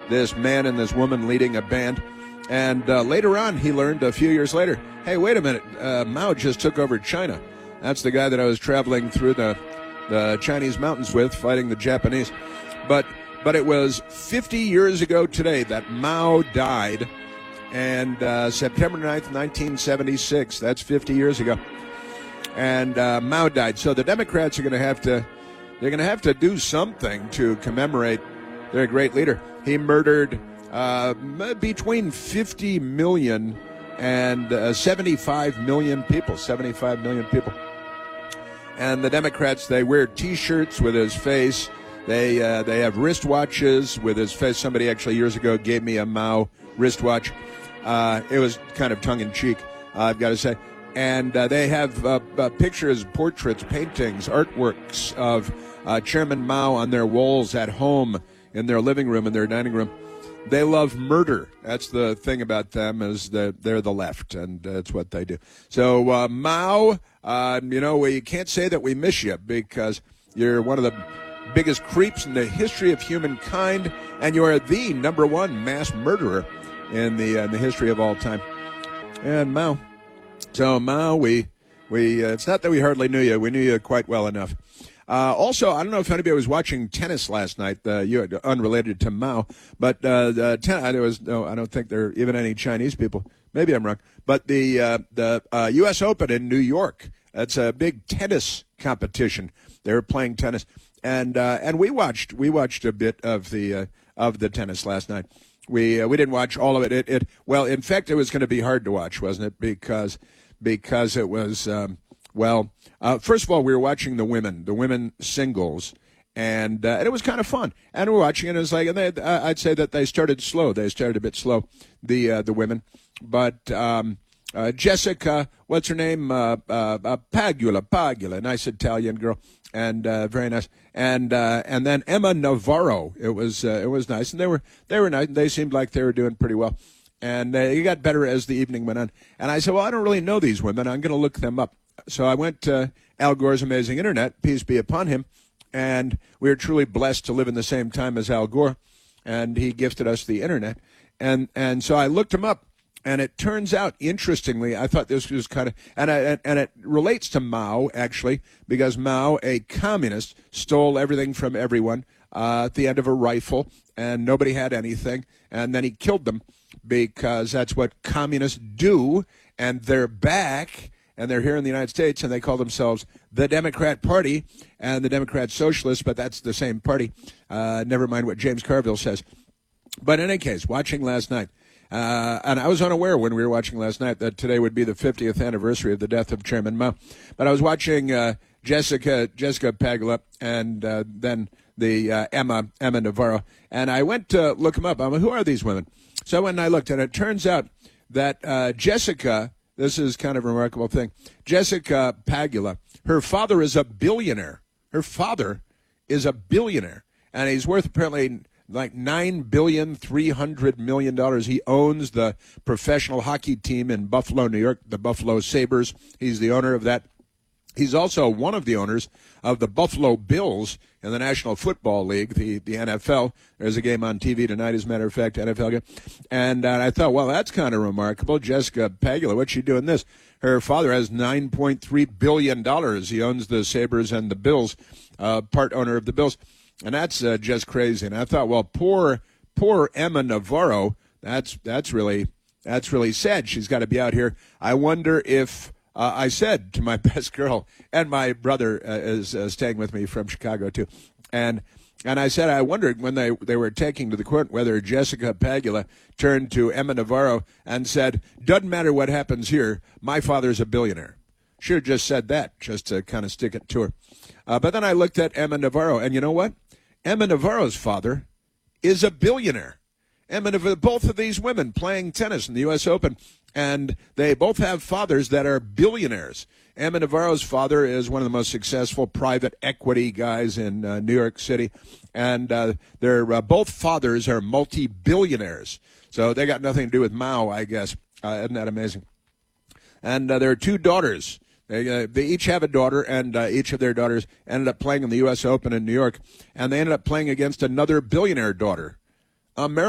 this man and this woman leading a band. And later on, he learned a few years later, hey, wait a minute, Mao just took over China. That's the guy that I was traveling through the Chinese mountains with, fighting the Japanese. But it was 50 years ago today that Mao died, and September 9th, 1976. That's 50 years ago. And Mao died. So the Democrats are going to have to do something to commemorate their great leader. He murdered between 50 million and 75 million people. 75 million people. And the Democrats, they wear T-shirts with his face. They have wristwatches with his face. Somebody actually years ago gave me a Mao wristwatch. It was kind of tongue-in-cheek, I've got to say. And they have pictures, portraits, paintings, artworks of Chairman Mao on their walls at home, in their living room, in their dining room. They love murder. That's the thing about them, is that they're the left, and that's what they do. So Mao, we can't say that we miss you, because you're one of the biggest creeps in the history of humankind, and you are the number one mass murderer in the history of all time. And Mao. So Mao, we it's not that we hardly knew you. We knew you quite well enough. Also, I don't know if anybody was watching tennis last night, unrelated to Mao, but I don't think there are even any Chinese people. Maybe I'm wrong. But the U.S. Open in New York, that's a big tennis competition. They were playing tennis, and we watched a bit of the tennis last night. We didn't watch all of it. Well, in fact, it was going to be hard to watch, wasn't it? Because it was first of all, we were watching the women singles, and it was kind of fun. And we're watching it, and it was like, and I'd say that they started slow. They started a bit slow, the women, but Jessica, what's her name? Pagula, nice Italian girl, and very nice. And then Emma Navarro. It was nice, and they were nice. And they seemed like they were doing pretty well. And it got better as the evening went on. And I said, well, I don't really know these women. I'm going to look them up. So I went to Al Gore's Amazing Internet, peace be upon him, and we are truly blessed to live in the same time as Al Gore, and he gifted us the Internet. And so I looked him up, and it turns out, interestingly, I thought this was kind of, and it relates to Mao, actually, because Mao, a communist, stole everything from everyone at the end of a rifle, and nobody had anything, and then he killed them, because that's what communists do, and they're back, and they're here in the United States, and they call themselves the Democrat Party and the Democrat Socialists, but that's the same party. Never mind what James Carville says. But in any case, watching last night, and I was unaware when we were watching last night that today would be the 50th anniversary of the death of Chairman Mao. But I was watching Jessica Pagula, and then the Emma Navarro, and I went to look them up. Who are these women? So I went and I looked, and it turns out that Jessica, this is kind of a remarkable thing, Jessica Pagula, her father is a billionaire. Her father is a billionaire, and he's worth apparently like $9.3 billion. He owns the professional hockey team in Buffalo, New York, the Buffalo Sabres. He's the owner of that. He's also one of the owners of the Buffalo Bills in the National Football League, the NFL. There's a game on TV tonight, as a matter of fact, NFL game. And I thought, well, that's kind of remarkable. Jessica Pagula, what's she doing this? Her father has $9.3 billion. He owns the Sabres and the Bills, part owner of the Bills. And that's just crazy. And I thought, well, poor Emma Navarro, that's really sad. She's got to be out here. I wonder if... I said to my best girl, and my brother is staying with me from Chicago too, and I said I wondered when they were taking to the court whether Jessica Pagula turned to Emma Navarro and said, "Doesn't matter what happens here, my father's a billionaire." She had just said that, just to kind of stick it to her. But then I looked at Emma Navarro, and you know what? Emma Navarro's father is a billionaire. Both of these women playing tennis in the U.S. Open, and they both have fathers that are billionaires. Emma Navarro's father is one of the most successful private equity guys in New York City, and their both fathers are multi-billionaires. So they got nothing to do with Mao, I guess. Isn't that amazing? And there are two daughters. They each have a daughter, and each of their daughters ended up playing in the U.S. Open in New York, and they ended up playing against another billionaire daughter.